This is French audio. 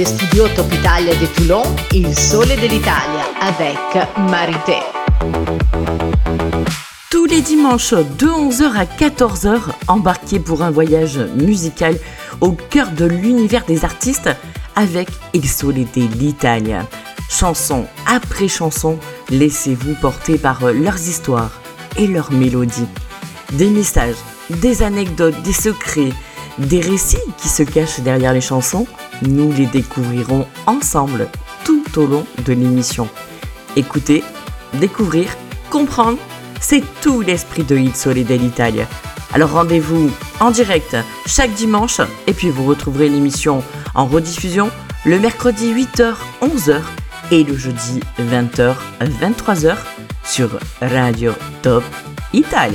Studio Top Italia de Toulon, Il Sole dell'Italia avec Marité. Tous les dimanches de 11h à 14h, embarquez pour un voyage musical au cœur de l'univers des artistes avec Il Sole dell'Italia. Chanson après chanson, laissez-vous porter par leurs histoires et leurs mélodies. Des messages, des anecdotes, des secrets, des récits qui se cachent derrière les chansons, nous les découvrirons ensemble tout au long de l'émission. Écouter, découvrir, comprendre, c'est tout l'esprit de Il Sole dell'Italia. Alors rendez-vous en direct chaque dimanche et puis vous retrouverez l'émission en rediffusion le mercredi 8h, 11h et le jeudi 20h, 23h sur Radio Top Italia.